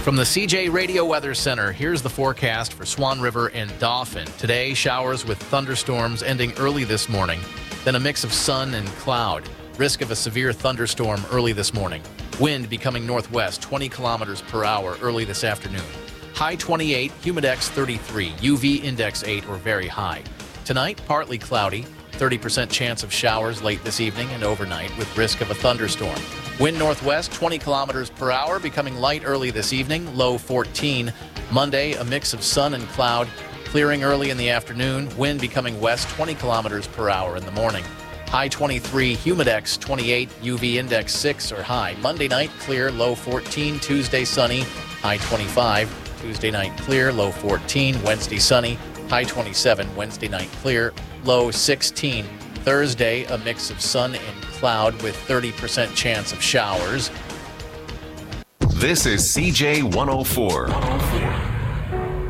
From the CJ Radio Weather Center, here's the forecast for Swan River and Dauphin. Today, showers with thunderstorms ending early this morning, then a mix of sun and cloud. Risk of a severe thunderstorm early this morning. Wind becoming northwest, 20 kilometers per hour early this afternoon. High 28, humidex 33, UV index 8 or very high. Tonight, partly cloudy, 30% chance of showers late this evening and overnight with risk of a thunderstorm. Wind northwest, 20 kilometers per hour, becoming light early this evening, low 14. Monday, a mix of sun and cloud, clearing early in the afternoon. Wind becoming west, 20 kilometers per hour in the morning. High 23, humidex 28, UV index 6 or high. Monday night, clear, low 14. Tuesday, sunny, high 25. Tuesday night, clear, low 14. Wednesday, sunny, high 27. Wednesday night, clear, low 16. Thursday, a mix of sun and cloud with 30% chance of showers. This is CJ 104.